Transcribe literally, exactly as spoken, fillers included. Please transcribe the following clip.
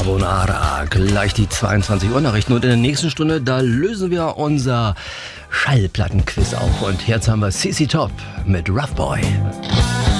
Carbonara. Gleich die zweiundzwanzig Uhr Nachrichten und in der nächsten Stunde, da lösen wir unser Schallplattenquiz auf. Und jetzt haben wir C C Top mit Rough Boy.